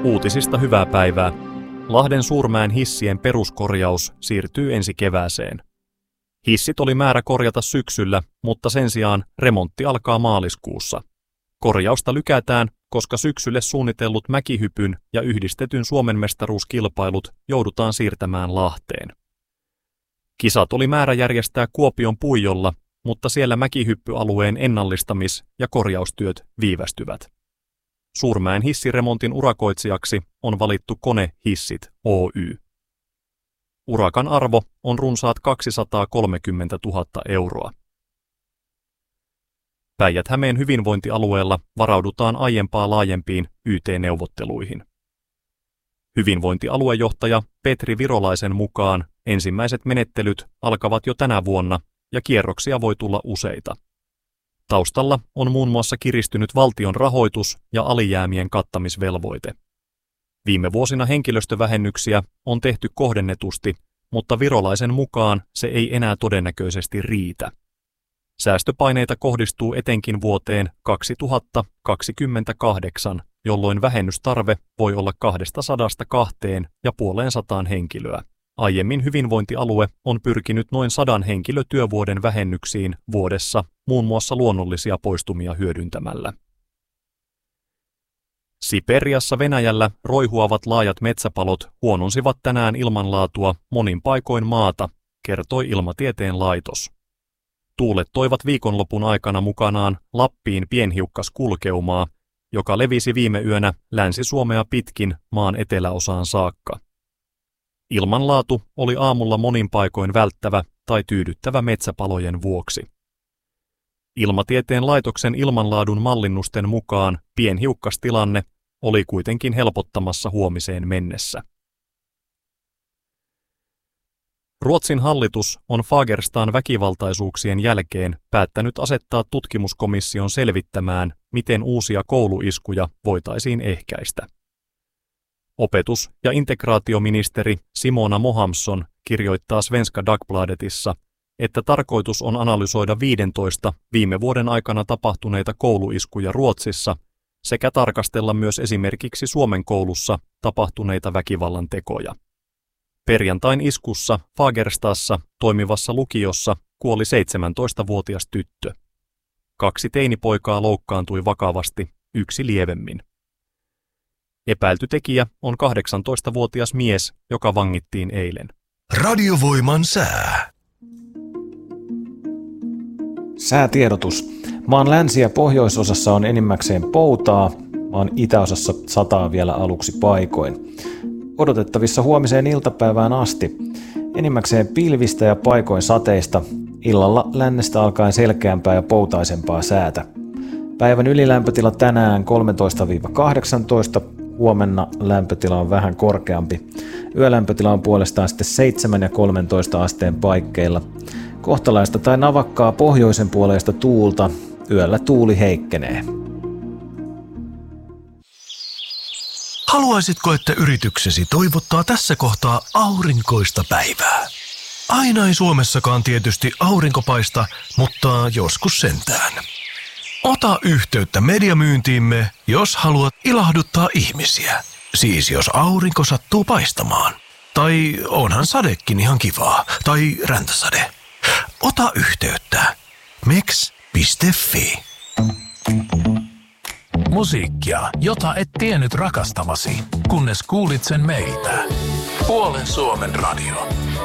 Uutisista hyvää päivää. Lahden Suurmäen hissien peruskorjaus siirtyy ensi kevääseen. Hissit oli määrä korjata syksyllä, mutta sen sijaan remontti alkaa maaliskuussa. Korjausta lykätään, koska syksylle suunnitellut mäkihypyn ja yhdistetyn Suomen mestaruuskilpailut joudutaan siirtämään Lahteen. Kisat oli määrä järjestää Kuopion Puijolla, mutta siellä mäkihyppyalueen ennallistamis- ja korjaustyöt viivästyvät. Suurmäen hissiremontin urakoitsijaksi on valittu Kone Hissit Oy. Urakan arvo on runsaat 230 000 euroa. Päijät-Hämeen hyvinvointialueella varaudutaan aiempaa laajempiin YT-neuvotteluihin. Hyvinvointialuejohtaja Petri Virolaisen mukaan ensimmäiset menettelyt alkavat jo tänä vuonna ja kierroksia voi tulla useita. Taustalla on muun muassa kiristynyt valtion rahoitus ja alijäämien kattamisvelvoite. Viime vuosina henkilöstövähennyksiä on tehty kohdennetusti, mutta Virolaisen mukaan se ei enää todennäköisesti riitä. Säästöpaineita kohdistuu etenkin vuoteen 2028, jolloin vähennystarve voi olla 200–250 henkilöä. Aiemmin hyvinvointialue on pyrkinyt noin 100 henkilötyövuoden vähennyksiin vuodessa, muun muassa luonnollisia poistumia hyödyntämällä. Siperiassa Venäjällä roihuavat laajat metsäpalot huononsivat tänään ilmanlaatua monin paikoin maata, kertoi Ilmatieteen laitos. Tuulet toivat viikonlopun aikana mukanaan Lappiin pienhiukkaskulkeumaa, joka levisi viime yönä Länsi-Suomea pitkin maan eteläosaan saakka. Ilmanlaatu oli aamulla monin paikoin välttävä tai tyydyttävä metsäpalojen vuoksi. Ilmatieteen laitoksen ilmanlaadun mallinnusten mukaan pienhiukkastilanne oli kuitenkin helpottamassa huomiseen mennessä. Ruotsin hallitus on Fagerstan väkivaltaisuuksien jälkeen päättänyt asettaa tutkimuskomission selvittämään, miten uusia kouluiskuja voitaisiin ehkäistä. Opetus- ja integraatioministeri Simona Mohamsson kirjoittaa Svenska Dagbladetissa, että tarkoitus on analysoida 15 viime vuoden aikana tapahtuneita kouluiskuja Ruotsissa sekä tarkastella myös esimerkiksi Suomen koulussa tapahtuneita väkivallan tekoja. Perjantain iskussa Fagerstassa toimivassa lukiossa kuoli 17-vuotias tyttö. 2 teinipoikaa loukkaantui vakavasti, 1 lievemmin. Epäilty tekijä on 18-vuotias mies, joka vangittiin eilen. Radiovoiman sää. Säätiedotus. Maan länsi- ja pohjoisosassa on enimmäkseen poutaa, maan itäosassa sataa vielä aluksi paikoin. Odotettavissa huomiseen iltapäivään asti. Enimmäkseen pilvistä ja paikoin sateista, illalla lännestä alkaen selkeämpää ja poutaisempaa säätä. Päivän ylilämpötila tänään 13–18, huomenna lämpötila on vähän korkeampi. Yölämpötila on puolestaan sitten 7 ja 13 asteen paikkeilla. Kohtalaista tai navakkaa pohjoisen puoleista tuulta, yöllä tuuli heikkenee. Haluaisitko, että yrityksesi toivottaa tässä kohtaa aurinkoista päivää? Aina ei Suomessakaan tietysti aurinko paista, mutta joskus sentään. Ota yhteyttä mediamyyntiimme, jos haluat ilahduttaa ihmisiä. Siis jos aurinko sattuu paistamaan. Tai onhan sadekin ihan kivaa. Tai räntäsade. Ota yhteyttä. meks.fi. Musiikkia, jota et tiennyt rakastavasi, kunnes kuulit sen meiltä. Puolen Suomen radio.